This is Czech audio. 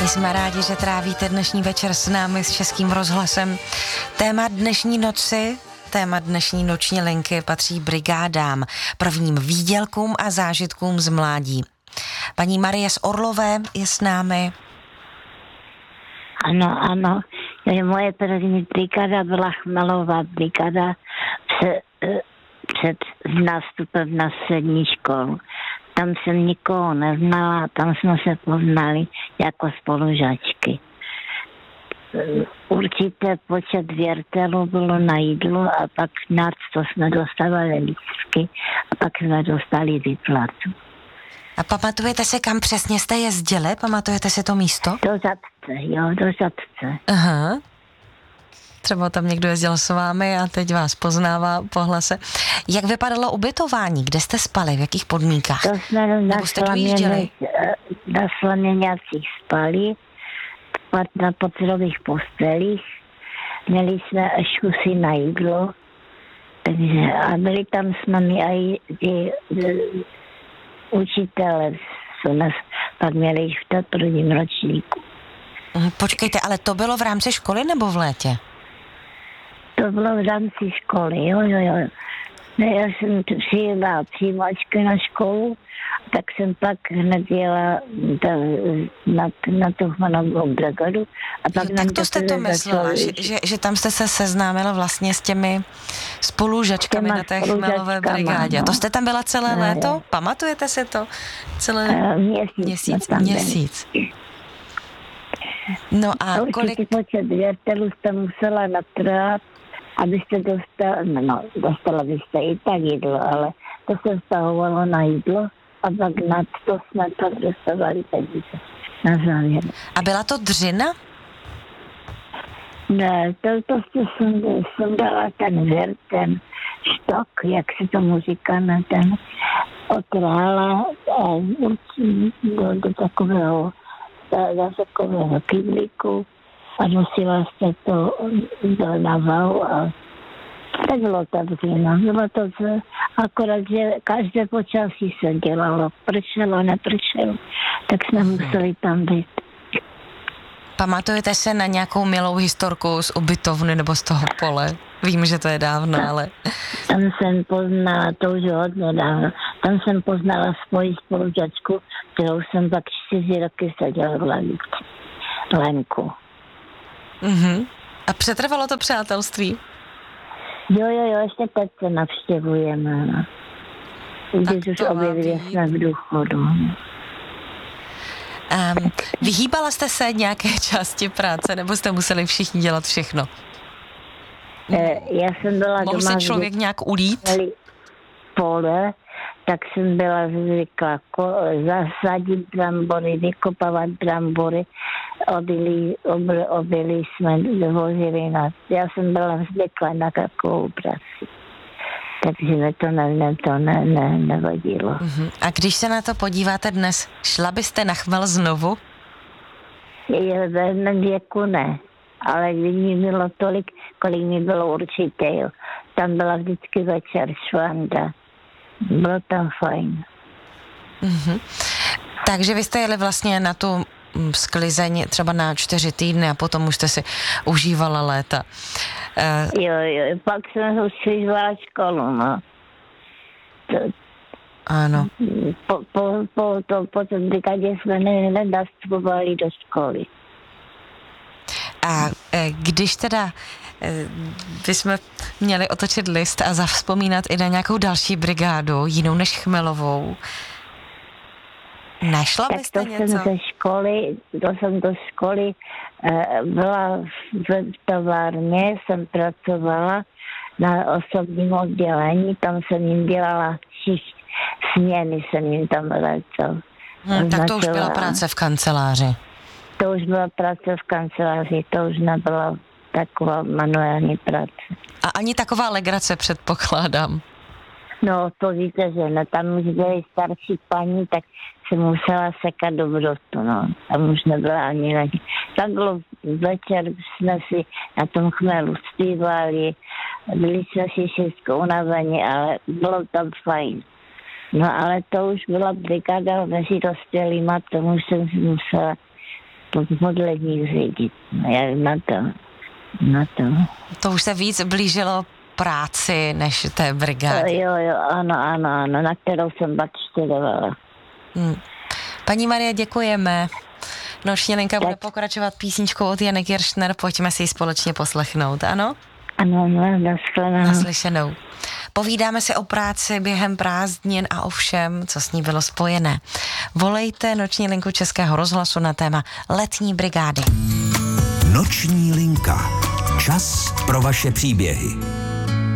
My jsme rádi, že trávíte dnešní večer s námi, s Českým rozhlasem. Téma dnešní noci, téma dnešní noční linky patří brigádám, prvním výdělkům a zážitkům z mládí. Paní Marie z Orlové je s námi. Ano. Moje první brigáda byla Chmelová brigáda před nástupem na střední školu. Tam jsem nikoho neznala, tam jsme se poznali jako spolužačky. Určitě počet věrtelů bylo na jídlo a pak na to jsme dostávali lístky a pak jsme dostali výplatu. A pamatujete si, kam přesně jste jezdili? Pamatujete si to místo? Do Žatce. Aha. Třeba tam někdo jezdil s vámi a teď vás poznává po hlase. Jak vypadalo ubytování? Kde jste spali? V jakých podmínkách? To jsme na Slaměňácích spali, na pocelových postelích. Měli jsme škusy na jídlo. Takže, a byli tam s námi i učitelé, co nás pak měli v prvním ročníku. Počkejte, ale to bylo v rámci školy nebo v létě? To bylo v rámci školy, jo. Ne, já jsem přijela přijímačky na školu, tak jsem pak hned jela na tu Chmelovou brigádu. Tak to jste to myslela, že tam jste se seznámila vlastně s těmi spolužačkami na té Chmelové brigádě. No. To jste tam byla celé léto? Pamatujete si to? Měsíc. No a kolik... počet věrtelů jste musela natrhat, abyste dostala byste i tak jídlo, ale to se vztahovalo na jídlo a pak na to jsme pak dostávali peníze na závěr. A byla to dřina? Ne, to jsem dala ten věr, ten štok, jak se tomu říká, ten otrála do takového kyblíku a nosila jste to na vahu a tak bylo to dřina. Bylo to, akorát, že každé počasí se dělalo. Pršelo, nepršelo, tak jsme museli tam být. Pamatujete se na nějakou milou historku z ubytovny nebo z toho pole? Vím, že to je dávno, ale... Tam jsem poznala, to už hodně dávno, tam jsem poznala svoji spolužačku, kterou jsem pak 4 roky seděla v lavici. Lenku. A přetrvalo to přátelství? Jo, ještě teď se navštěvujeme. No. Když už objevili jsme v důchodu. Vyhýbala jste se nějaké části práce, nebo jste museli všichni dělat všechno? Já jsem byla Mohl doma... se člověk nějak ulít? Pole, tak jsem byla zvyklá zasadit brambory, vykopávat brambory, obily jsme dovozili já jsem byla zvyklá na takovou práci. Takže mi to nevadilo. A když se na to podíváte dnes, šla byste na Chmel znovu? Ve mém věku ne, ale když mi bylo tolik, kolik mi bylo určitě, jo. Tam byla vždycky večer švanda. Bylo tam fajn. Takže vy jste jeli vlastně na tu sklizeň třeba na 4 týdny a potom už jste si užívala léta. Jo, pak jsem už užívala školu, no. Ano. Po tom brigádě jsme nenastupovali do školy. A když teda bychom měli otočit list a zavzpomínat i na nějakou další brigádu, jinou než Chmelovou, našla byste tak něco? jsem do školy, byla v továrně, jsem pracovala na osobním oddělení, tam jsem jim dělala směny, jsem jim tam vracel. Tak to už byla práce v kanceláři. To už byla práce v kanceláři, to už nebyla taková manuální práce. A ani taková legrace, předpokládám. No, to víte, že ne, tam už byly starší paní, tak se musela sekat do brotu, no. Tam už nebyla ani lidi. Tam bylo večer, jsme si na tom Chmelu zpívali, byli jsme si všechno unavení, ale bylo tam fajn. No ale to už byla brigáda mezi dospělýma, tomu jsem si musela podle nich řídit. Jak na to. To už se víc blížilo práci než té brigádě. Jo, ano, na kterou jsem pak študovala. Paní Marie, děkujeme. Noční linka bude pokračovat písničkou od Jany Kiršner, pojďme si ji společně poslechnout, ano? Ano, naslyšenou. Povídáme si o práci během prázdnin a o všem, co s ní bylo spojené. Volejte noční linku Českého rozhlasu na téma letní brigády. Noční linka. Čas pro vaše příběhy.